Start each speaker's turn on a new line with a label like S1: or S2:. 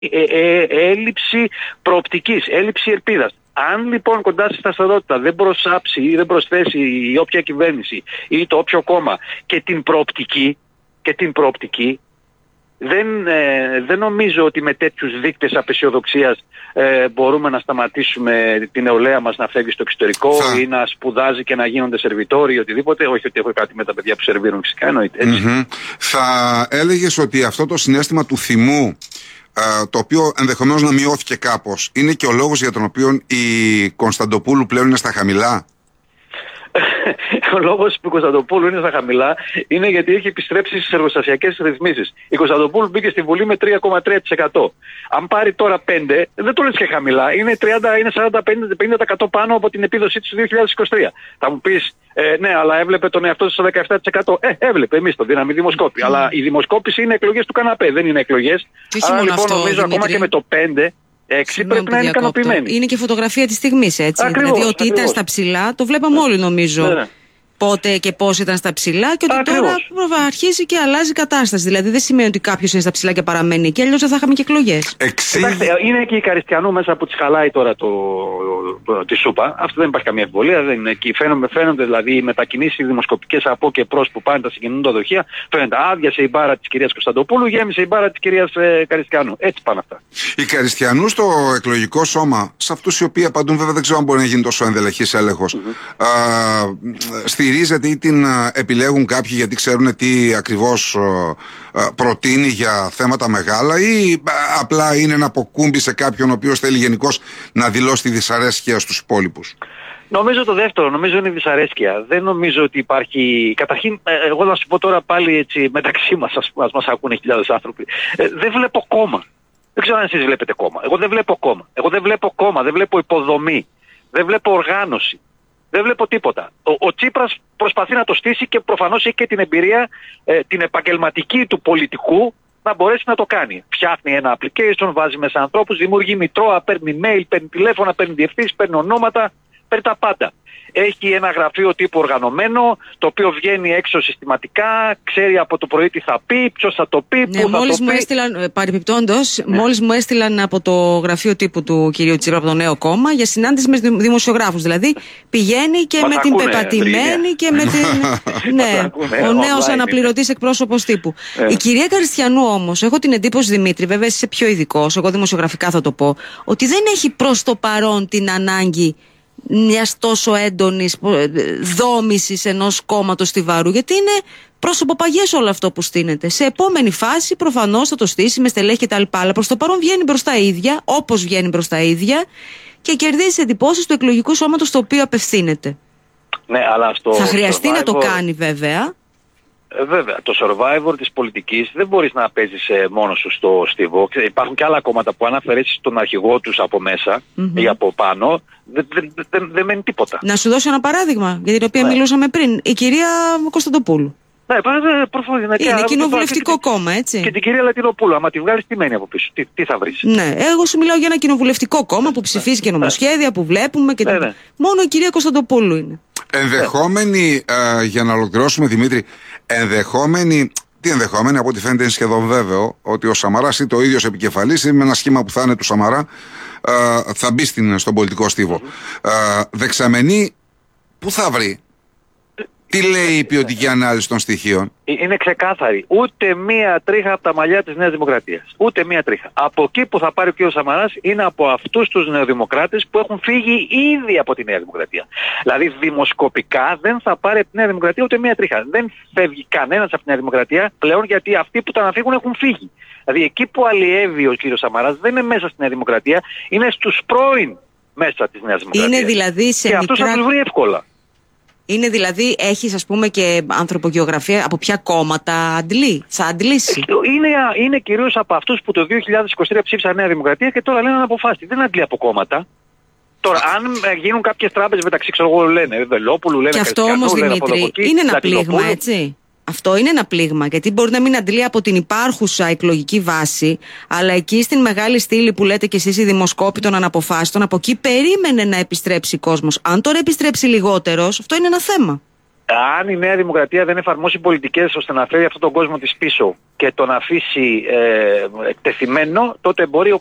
S1: έλλειψη προοπτικής, έλλειψη ελπίδας. Αν λοιπόν κοντά στη σταθερότητα δεν προσάψει ή δεν προσθέσει η όποια κυβέρνηση ή το όποιο κόμμα και την προοπτική, δεν νομίζω ότι με τέτοιους δείκτες απεσιοδοξίας μπορούμε να σταματήσουμε την νεολαία μας να φεύγει στο εξωτερικό ή να σπουδάζει και να γίνονται σερβιτόροι ή οτιδήποτε. Όχι ότι έχω κάτι με τα παιδιά που σερβίρουν, φυσικά εννοείται.
S2: Θα έλεγες ότι αυτό το συναίσθημα του θυμού, το οποίο ενδεχομένως να μειώθηκε κάπως, είναι και ο λόγος για τον οποίο η Κωνσταντοπούλου πλέον είναι στα χαμηλά?
S1: Ο λόγος που η Κωνσταντοπούλου είναι στα χαμηλά είναι γιατί έχει επιστρέψει στις εργοστασιακές ρυθμίσεις. Η Κωνσταντοπούλου μπήκε στη Βουλή με 3,3%. Αν πάρει τώρα 5%, δεν το λες και χαμηλά, είναι 40-50% πάνω από την επίδοσή της του 2023. Θα μου πεις, ναι, αλλά έβλεπε τον εαυτό της στο 17%. Έβλεπε, εμείς το δίναμε δημοσκόπη. Αλλά η δημοσκόπηση είναι εκλογές του καναπέ, δεν είναι εκλογές. Άρα λοιπόν νομίζω ακόμα και με το 5%. Πρέπει να είναι ικανοποιημένοι.
S3: Είναι και φωτογραφία της στιγμής, έτσι.
S1: Ακριβώς,
S3: δηλαδή ότι ήταν στα ψηλά, το βλέπαμε όλοι νομίζω. Ναι. Πότε και πώς ήταν στα ψηλά και ότι τώρα αρχίζει και αλλάζει η κατάσταση. Δηλαδή δεν σημαίνει ότι κάποιος είναι στα ψηλά και παραμένει και αλλιώς δεν θα είχαμε και εκλογές.
S1: Είναι και η Καριστιανού μέσα που της χαλάει τώρα τη σούπα. Αυτό δεν υπάρχει καμία εμβολία. Δεν είναι εκεί. Φαίνονται δηλαδή οι μετακινήσεις δημοσκοπικές από και προς που πάνε τα συγκινούντα δοχεία. Φαίνεται άδειασε η μπάρα της κυρίας Κωνσταντοπούλου, γέμισε η μπάρα της κυρίας Καριστιανού. Έτσι πάνε αυτά.
S2: Η Καριστιανού στο εκλογικό σώμα, σε αυτούς οι οποίοι απαντούν, βέβαια δεν ξέρω αν μπορεί να γίνει τόσο ενδελεχής έλεγχος. Στηρίζεται ή την επιλέγουν κάποιοι γιατί ξέρουν τι ακριβώς προτείνει για θέματα μεγάλα, ή απλά είναι ένα αποκούμπι σε κάποιον ο οποίος θέλει γενικώς να δηλώσει τη δυσαρέσκεια στους υπόλοιπους?
S1: Νομίζω το δεύτερο, νομίζω είναι η δυσαρέσκεια. Δεν νομίζω ότι υπάρχει. Καταρχήν, εγώ να σου πω τώρα πάλι έτσι μεταξύ μας, ας μας ακούνε χιλιάδες άνθρωποι. Δεν βλέπω κόμμα. Δεν ξέρω αν εσείς βλέπετε κόμμα. Εγώ δεν βλέπω κόμμα. Δεν βλέπω υποδομή. Δεν βλέπω οργάνωση. Δεν βλέπω τίποτα. Ο Τσίπρας προσπαθεί να το στήσει και προφανώς έχει και την εμπειρία την επαγγελματική του πολιτικού να μπορέσει να το κάνει. Φτιάχνει ένα application, βάζει μέσα ανθρώπους, δημιουργεί μητρώα, παίρνει mail, παίρνει τηλέφωνα, παίρνει διευθύνσεις, παίρνει ονόματα, παίρνει τα πάντα. Έχει ένα γραφείο τύπου οργανωμένο, το οποίο βγαίνει έξω συστηματικά, ξέρει από το πρωί τι θα πει, ποιος θα το πει, πού θα το πει.
S3: Παρεμπιπτόντως, μόλις μου έστειλαν από το γραφείο τύπου του κυρίου Τσίπρα, από το Νέο Κόμμα, για συνάντηση με δημοσιογράφους. Δηλαδή πηγαίνει και με την πεπατημένη και με την. Ναι, ο νέος αναπληρωτής εκπρόσωπος τύπου. Η κυρία Καριστιανού όμως, έχω την εντύπωση, Δημήτρη, βέβαια είσαι πιο ειδικός, εγώ δημοσιογραφικά θα το πω, ότι δεν έχει προς το παρόν την ανάγκη μιας τόσο έντονης δόμησης ενός κόμματος στιβαρού, γιατί είναι πρόσωπο παγιές όλο αυτό που στείνεται. Σε επόμενη φάση προφανώς θα το στήσει με στελέχη κτλ. Αλλά προς το παρόν βγαίνει μπροστά ίδια, όπως βγαίνει μπροστά ίδια, και κερδίζει εντυπώσεις του εκλογικού σώματος στο οποίο απευθύνεται.
S1: Ναι, αλλά
S3: θα χρειαστεί να το κάνει βέβαια.
S1: Βέβαια, το survivor της πολιτικής δεν μπορείς να παίζεις μόνος σου στο στίβο. Υπάρχουν και άλλα κόμματα που αν αφαιρέσεις τον αρχηγό τους από μέσα ή από πάνω, δεν μένει τίποτα.
S3: Να σου δώσω ένα παράδειγμα, για την οποία μιλούσαμε πριν. Η κυρία Κωνσταντοπούλου.
S1: Ναι, προφανώς.
S3: Είναι κοινοβουλευτικό κόμμα, έτσι.
S1: Και την κυρία Λατινοπούλου, άμα τη βγάλεις, τι μένει από πίσω, τι θα βρεις?
S3: Ναι, εγώ σου μιλάω για ένα κοινοβουλευτικό κόμμα που ψηφίζει και νομοσχέδια που βλέπουμε. Και μόνο η κυρία Κωνσταντοπούλου είναι.
S2: Ενδεχόμενη, για να ολοκληρώσουμε, Δημήτρη, ενδεχόμενη, από ό,τι φαίνεται είναι σχεδόν βέβαιο, ότι ο Σαμαράς ή το ίδιος επικεφαλής ή με ένα σχήμα που θα είναι του Σαμαρά θα μπει στον πολιτικό στίβο. Δεξαμενή, πού θα βρει? Τι λέει η ποιοτική ανάλυση των στοιχείων?
S1: Είναι ξεκάθαρη. Ούτε μία τρίχα από τα μαλλιά της Νέας Δημοκρατίας. Ούτε μία τρίχα. Από εκεί που θα πάρει ο κ. Σαμαράς είναι από αυτούς τους νεοδημοκράτες που έχουν φύγει ήδη από τη Νέα Δημοκρατία. Δηλαδή δημοσκοπικά δεν θα πάρει από τη Νέα Δημοκρατία ούτε μία τρίχα. Δεν φεύγει κανένας από τη Νέα Δημοκρατία πλέον, γιατί αυτοί που ήταν να φύγουν έχουν φύγει. Δηλαδή εκεί που αλλιεύει ο κ. Σαμαράς δεν είναι μέσα στη Νέα Δημοκρατία, είναι στους πρώην μέσα της Νέας Δημοκρατίας.
S3: Είναι δηλαδή σε
S1: και αυτούς θα τους βρει εύκολα.
S3: Είναι δηλαδή, έχεις ας πούμε και ανθρωπογεωγραφία από ποια κόμματα θα αντλήσει?
S1: Είναι κυρίως από αυτούς που το 2023 ψήφισαν Νέα Δημοκρατία και τώρα λένε να αποφάσει. Δεν αντλεί από κόμματα. Τώρα, αν γίνουν κάποιες τράπεζες μεταξύ, ξέρω εγώ, λένε Βελόπουλου, λένε.
S3: Και αυτό όμως, Δημήτρη, είναι ένα πλήγμα, έτσι. Αυτό είναι ένα πλήγμα, γιατί μπορεί να μην αντλεί από την υπάρχουσα εκλογική βάση, αλλά εκεί στην μεγάλη στήλη που λέτε κι εσείς, οι δημοσκόποι των αναποφάσεων, από εκεί περίμενε να επιστρέψει κόσμος. Αν τώρα επιστρέψει λιγότερος, αυτό είναι ένα θέμα.
S1: Αν η Νέα Δημοκρατία δεν εφαρμόσει πολιτικές ώστε να φέρει αυτόν τον κόσμο της πίσω και τον αφήσει εκτεθειμένο, τότε μπορεί